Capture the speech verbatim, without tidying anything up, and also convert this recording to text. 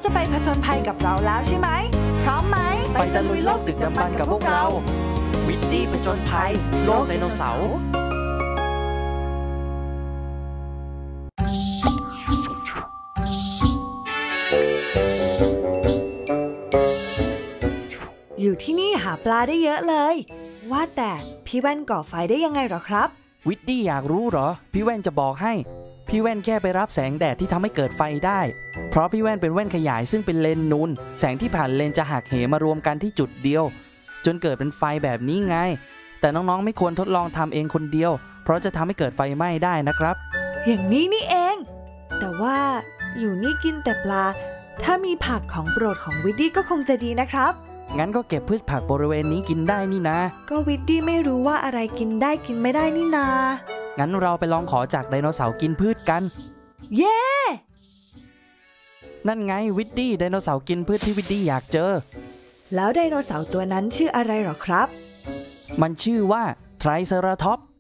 จะไปผจญภัยกับเราแล้วใช่ไหมพร้อมไหมไปตะลุยโลกดึกดำบรรพ์กับพวกเราวิดดี้ผจญภัยโลกไดโนเสาร์อยู่ที่นี่หาปลาได้เยอะเลยว่าแต่พี่แว่นก่อไฟได้ยังไงหรอครับวิดดี้อยากรู้เหรอพี่แว่นจะบอกให้พี่แว่นแค่ไปรับแสงแดดที่ทำให้เกิดไฟได้เพราะพี่แว่นเป็นแว่นขยายซึ่งเป็นเลนส์นูนแสงที่ผ่านเลนส์จะหักเหมารวมกันที่จุดเดียวจนเกิดเป็นไฟแบบนี้ไงแต่น้องๆไม่ควรทดลองทำเองคนเดียวเพราะจะทำให้เกิดไฟไหม้ได้นะครับอย่างนี้นี่เองแต่ว่าอยู่นี่กินแต่ปลาถ้ามีผักของโปรดของวิดดี้ก็คงจะดีนะครับงั้นก็เก็บพืชผักบริเวณนี้กินได้นี่นะก็วิดดี้ไม่รู้ว่าอะไรกินได้กินไม่ได้นี่นางั้นเราไปลองขอจากไดโนเสาร์กินพืชกันเย้ yeah! นั่นไงวิดดี้ไดโนเสาร์กินพืชที่วิดดี้อยากเจอแล้วไดโนเสาร์ตัวนั้นชื่ออะไรหรอครับมันชื่อว่าไทรเซราทอปส์